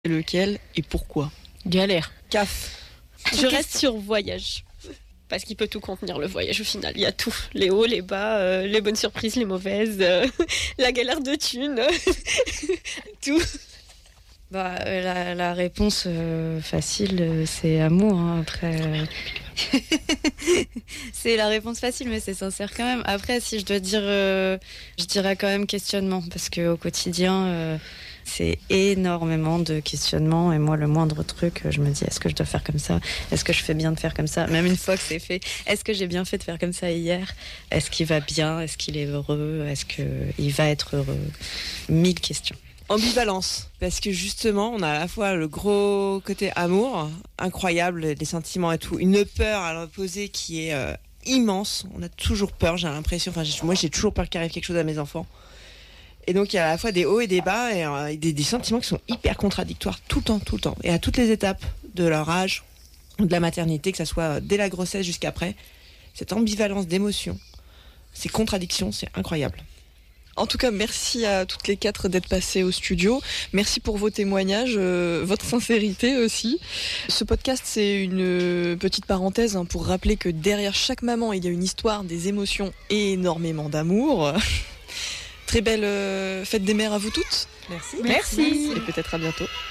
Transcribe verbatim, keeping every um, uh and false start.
Lequel et pourquoi? Galère. C A F. Je reste sur voyage. Parce qu'il peut tout contenir, le voyage, au final. Il y a tout. Les hauts, les bas, euh, les bonnes surprises, les mauvaises, euh, la galère de thunes, tout. Bah, euh, la, la réponse euh, facile, euh, c'est amour. Hein. Après, euh... c'est la réponse facile, mais c'est sincère quand même. Après, si je dois dire, euh, je dirais quand même questionnement, parce qu'au quotidien, euh, c'est énormément de questionnements. Et moi, le moindre truc, je me dis, est-ce que je dois faire comme ça? Est-ce que je fais bien de faire comme ça? Même une fois que c'est fait, est-ce que j'ai bien fait de faire comme ça hier? Est-ce qu'il va bien? Est-ce qu'il est heureux? Est-ce qu'il va être heureux? Mille questions. Ambivalence, parce que justement, on a à la fois le gros côté amour, incroyable, les sentiments et tout, une peur à l'opposé qui est euh, immense. On a toujours peur, j'ai l'impression. Enfin, moi, j'ai toujours peur qu'il arrive quelque chose à mes enfants. Et donc, il y a à la fois des hauts et des bas, et euh, des, des sentiments qui sont hyper contradictoires tout le temps, tout le temps. Et à toutes les étapes de leur âge, de la maternité, que ça soit dès la grossesse jusqu'après, cette ambivalence d'émotions, ces contradictions, c'est incroyable. En tout cas, merci à toutes les quatre d'être passées au studio. Merci pour vos témoignages, euh, votre sincérité aussi. Ce podcast, c'est une petite parenthèse hein, pour rappeler que derrière chaque maman, il y a une histoire, des émotions et énormément d'amour. Très belle euh, fête des mères à vous toutes. Merci. Merci. Et peut-être à bientôt.